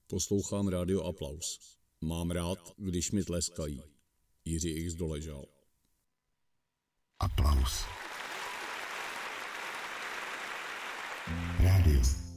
Poslouchám rádio Aplaus. Mám rád, když mi tleskají. Jiří X. Doležal. Aplaus. Rádio.